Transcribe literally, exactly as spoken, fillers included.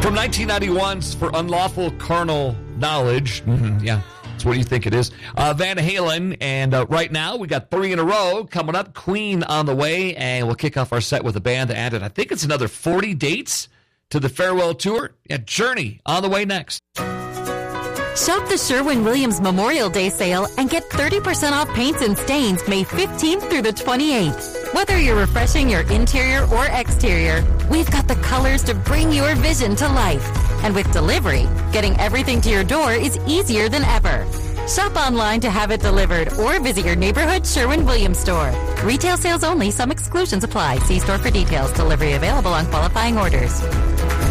From nineteen ninety-one's For Unlawful Carnal Knowledge. Mm-hmm, yeah, that's what you think it is. Uh, Van Halen. And uh, right now, we got three in a row coming up. Queen on the way. And we'll kick off our set with a band that added, I think it's another forty dates to the farewell tour. Yeah, Journey on the way next. Shop the Sherwin-Williams Memorial Day sale and get thirty percent off paints and stains May fifteenth through the twenty-eighth. Whether you're refreshing your interior or exterior, we've got the colors to bring your vision to life. And with delivery, getting everything to your door is easier than ever. Shop online to have it delivered or visit your neighborhood Sherwin-Williams store. Retail sales only. Some exclusions apply. See store for details. Delivery available on qualifying orders.